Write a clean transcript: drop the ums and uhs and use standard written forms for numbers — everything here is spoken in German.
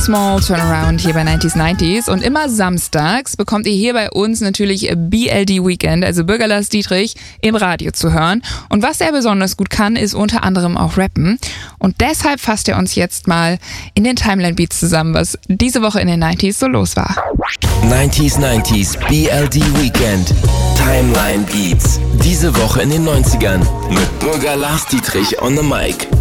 Small Turnaround hier bei 90s und immer samstags bekommt ihr hier bei uns natürlich BLD Weekend, also Bürger Lars Dietrich, im Radio zu hören. Und was er besonders gut kann, ist unter anderem auch rappen. Und deshalb fasst er uns jetzt mal in den Timeline Beats zusammen, was diese Woche in den 90s so los war. 90s BLD Weekend Timeline Beats. Diese Woche in den 90ern mit Bürger Lars Dietrich on the mic.